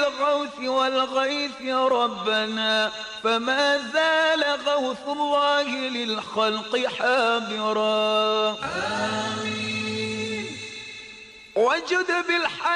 الغوث والغيث ربنا، فما زال غوث الله للخلق حابرا. آمين. وجد بالحق